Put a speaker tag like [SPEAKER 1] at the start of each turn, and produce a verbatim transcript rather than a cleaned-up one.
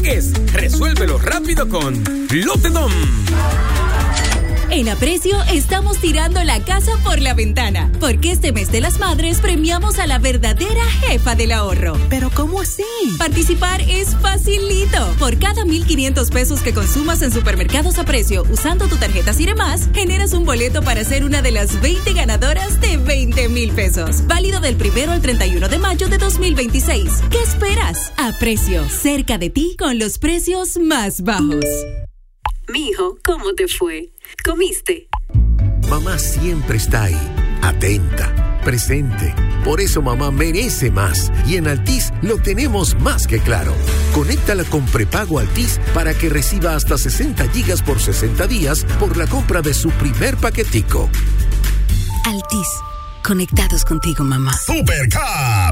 [SPEAKER 1] compliques. Resuélvelo rápido con Lotedom.
[SPEAKER 2] En Aprecio estamos tirando la casa por la ventana, porque este mes de las madres premiamos a la verdadera jefa del ahorro.
[SPEAKER 3] ¿Pero cómo así?
[SPEAKER 2] Participar es facilito. Por cada mil quinientos pesos que consumas en Supermercados Aprecio usando tu tarjeta Ciremás, generas un boleto para ser una de las veinte ganadoras de veinte mil pesos. Válido del primero al treinta y uno de mayo de dos mil veintiséis. ¿Qué esperas? Aprecio, cerca de ti con los precios más bajos.
[SPEAKER 4] Mijo, ¿cómo te fue? ¿Comiste?
[SPEAKER 5] Mamá siempre está ahí, atenta, presente. Por eso mamá merece más. Y en Altis lo tenemos más que claro. Conéctala con prepago Altis para que reciba hasta sesenta gigas por sesenta días por la compra de su primer paquetico.
[SPEAKER 2] Altis. Conectados contigo, mamá.
[SPEAKER 6] Supercar,